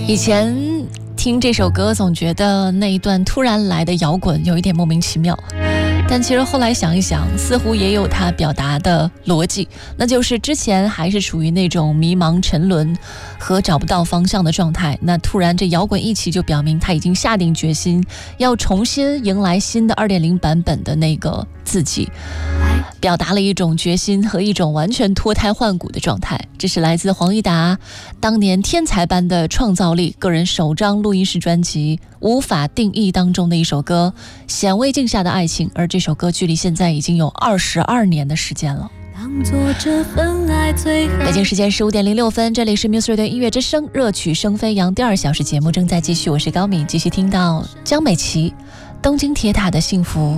以前听这首歌总觉得那一段突然来的摇滚有一点莫名其妙，但其实后来想一想，似乎也有它表达的逻辑，那就是之前还是处于那种迷茫沉沦和找不到方向的状态，那突然这摇滚一起就表明他已经下定决心要重新迎来新的 2.0 版本的那个自己，表达了一种决心和一种完全脱胎换骨的状态。这是来自黄义达当年天才般的创造力，个人首张录音室专辑《无法定义》当中的一首歌《显微镜下的爱情》，而这首歌距离现在已经有22年的时间了。北京时间15点06分，这里是 Muse Radio 音乐之声，热曲声飞扬第2小时节目正在继续，我是高敏，继续听到江美琪《东京铁塔的幸福》。